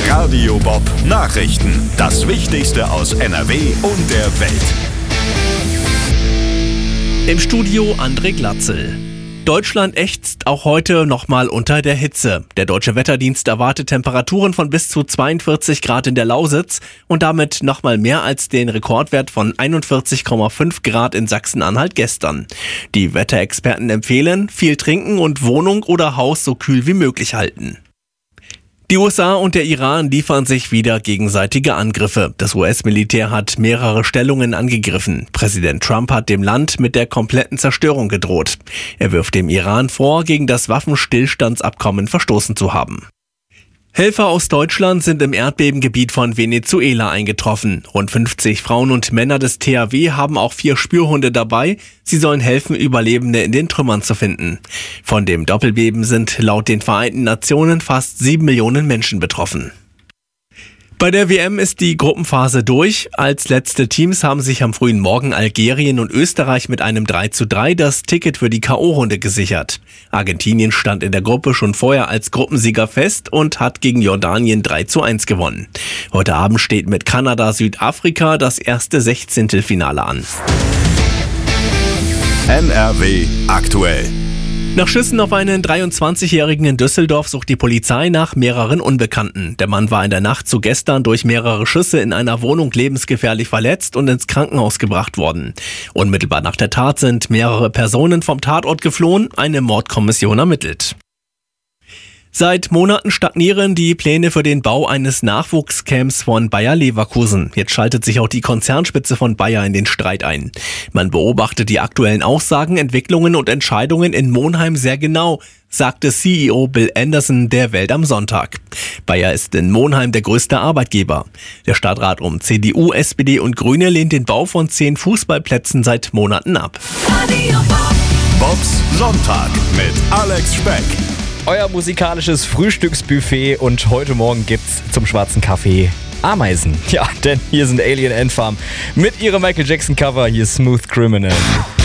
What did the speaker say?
Radio Bob Nachrichten. Das Wichtigste aus NRW und der Welt. Im Studio André Glatzel. Deutschland ächzt auch heute nochmal unter der Hitze. Der Deutsche Wetterdienst erwartet Temperaturen von bis zu 42 Grad in der Lausitz und damit nochmal mehr als den Rekordwert von 41,5 Grad in Sachsen-Anhalt gestern. Die Wetterexperten empfehlen, viel trinken und Wohnung oder Haus so kühl wie möglich halten. Die USA und der Iran liefern sich wieder gegenseitige Angriffe. Das US-Militär hat mehrere Stellungen angegriffen. Präsident Trump hat dem Land mit der kompletten Zerstörung gedroht. Er wirft dem Iran vor, gegen das Waffenstillstandsabkommen verstoßen zu haben. Helfer aus Deutschland sind im Erdbebengebiet von Venezuela eingetroffen. Rund 50 Frauen und Männer des THW haben auch 4 Spürhunde dabei. Sie sollen helfen, Überlebende in den Trümmern zu finden. Von dem Doppelbeben sind laut den Vereinten Nationen fast 7 Millionen Menschen betroffen. Bei der WM ist die Gruppenphase durch. Als letzte Teams haben sich am frühen Morgen Algerien und Österreich mit einem 3:3 das Ticket für die K.O.-Runde gesichert. Argentinien stand in der Gruppe schon vorher als Gruppensieger fest und hat gegen Jordanien 3:1 gewonnen. Heute Abend steht mit Kanada-Südafrika das erste 16. Finale an. NRW aktuell. Nach Schüssen auf einen 23-Jährigen in Düsseldorf sucht die Polizei nach mehreren Unbekannten. Der Mann war in der Nacht zu gestern durch mehrere Schüsse in einer Wohnung lebensgefährlich verletzt und ins Krankenhaus gebracht worden. Unmittelbar nach der Tat sind mehrere Personen vom Tatort geflohen. Eine Mordkommission ermittelt. Seit Monaten stagnieren die Pläne für den Bau eines Nachwuchscamps von Bayer Leverkusen. Jetzt schaltet sich auch die Konzernspitze von Bayer in den Streit ein. Man beobachtet die aktuellen Aussagen, Entwicklungen und Entscheidungen in Monheim sehr genau, sagte CEO Bill Anderson der Welt am Sonntag. Bayer ist in Monheim der größte Arbeitgeber. Der Stadtrat um CDU, SPD und Grüne lehnt den Bau von 10 Fußballplätzen seit Monaten ab. Bobs Sonntag mit Alex Speck. Euer musikalisches Frühstücksbuffet und heute Morgen gibt's zum schwarzen Kaffee Ameisen. Ja, denn hier sind Alien Ant Farm mit ihrem Michael Jackson Cover, hier Smooth Criminal.